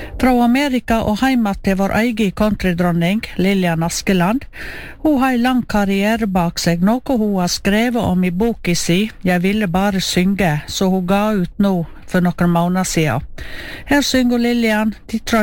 Fra Amerika og heimat til vår egen countrydronning, Lillian Askeland. Hun har en lang karriere bak seg, noe hun har skrevet om i boken si «Jeg ville bare synge», så hun ga ut nå for noen måneder siden. Her synger Lillian Detroit